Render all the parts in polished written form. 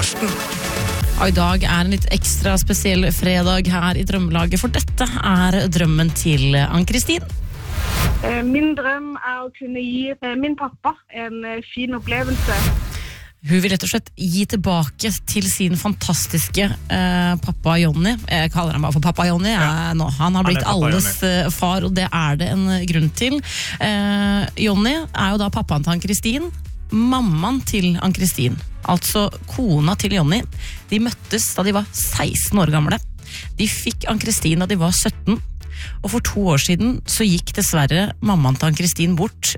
Og i dag en litt ekstra spesiell fredag her i Drømmelaget, for dette drømmen til Ann-Kristin. Min drøm å kunne gi min pappa en fin opplevelse. Hun vil rett og slett gi tilbake til sin fantastiske pappa Jonny. Jeg kaller ham bare for pappa Jonny nå. Han har blitt alles far, og det det en grunn til. Jonny jo da pappaen til Ann-Kristin, mammaen til Ann-Kristin, altså kona til Jonny. De møttes da de var 16 år gamle. De fikk Ann-Kristin da de var 17, og for 2 år siden så gikk dessverre mammaen til Ann-Kristin bort,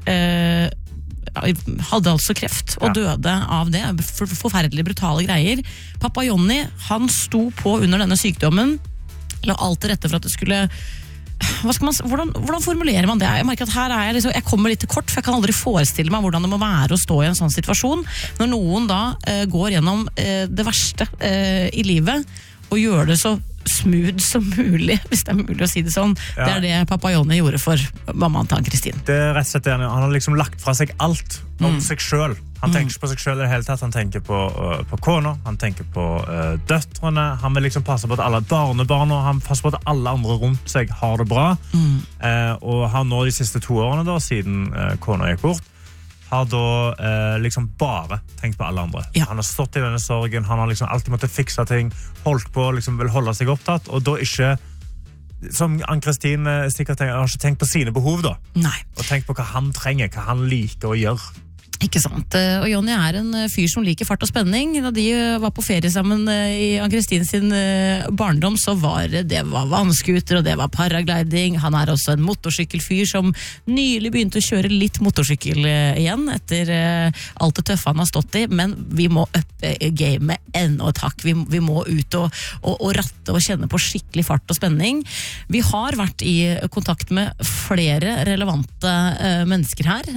hadde altså kreft og døde av det. Forferdelige, brutale greier. Pappa Jonny, han sto på under denne sykdommen, la alt til rette for at det skulle... Hvordan formulerer man det? Jeg merker at her jeg kommer litt til kort, for jeg kan aldri forestille meg hvordan det må være å stå i en sånn situasjon, når noen da går gjennom det verste i livet, og gjør det så smooth som mulig, hvis det mulig å si det sånn. Det det pappa Jonny gjorde for mammaen til Ann-Kristin. Det rett og slett han har liksom lagt fra seg alt om seg selv. Han tenker ikke på seg selv i det hele tatt. Han tenker på kona, han tenker på døtrene. Han vil liksom passe på at alle barnebarna, han passer på at alle andre rundt seg har det bra. Og han nå de siste 2 årene da, siden kona gikk bort, har da liksom bare tenkt på alle andre. Han har stått i denne sorgen, han har liksom alltid måttet fikse ting, holdt på, liksom vil holde seg opptatt, og da ikke, som Ann-Kristin sikkert tenker, har ikke tenkt på sine behov da. Nei. Og tenkt på hva han trenger, hva han liker å gjøre. Ikke sant. Og Jonny en fyr som liker fart og spenning. Da de var på ferie sammen i Ann-Kristin sin barndom, så det var vannskuter, og det var paragliding. Han også en motorsykkelfyr som nylig begynte å kjøre litt motorsykkel igjen, etter alt det tøffe han har stått i. Men vi må uppe gamet enda et hakk. Vi må ut og ratte og kjenne på skikkelig fart og spenning. Vi har vært i kontakt med flere relevante mennesker her.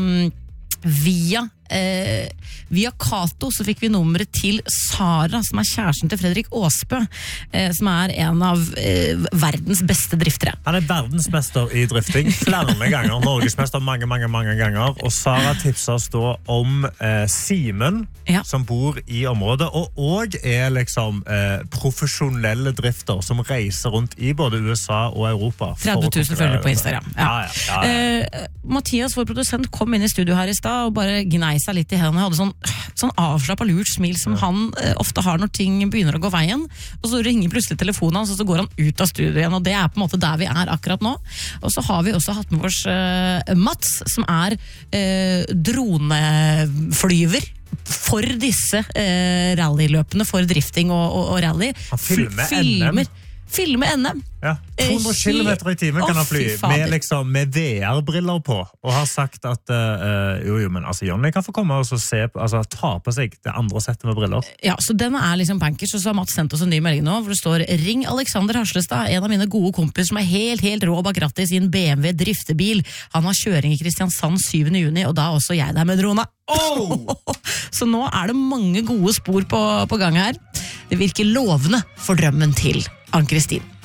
Via Kato så fikk vi nummeret til Sara, som kjæresten til Fredrik Aasbø, som en av verdens beste driftere. Han verdensmester i drifting flere ganger, norgesmester mange ganger, og Sara tipser oss da om Simen, som bor i området, og liksom profesjonelle drifter som reiser rundt i både USA og Europa. 30 000 følgere på Instagram. Mathias, vår produsent, kom inn i studio her i stad og bare gnei seg litt i hendene. Hadde sånn avslappet lurt smil som han ofte har når ting begynner å gå veien, og så ringer plutselig telefonen hans, og så går han ut av studio igjen, og det på en måte der vi akkurat nå. Og så har vi også hatt med oss Mats, som droneflyver for disse rallyløpene, for drifting og rally. Han filmer NM. 200 kilometer i timen kan han fly med VR-briller på, og har sagt at men altså Jonny kan få komme og se, altså ta på seg det andre settet med briller. Ja, så den liksom bankers, og så har Mats sendt oss en ny melding nå, hvor det står: ring Alexander Harslestad, en av mine gode kompiser som helt rå bak rattet i sin BMW driftebil. Han har kjøring i Kristiansand 7. juni, og da også jeg der med drona. Så nå det mange gode spor på gang her. Det virker lovende for drømmen til Ann-Kristin.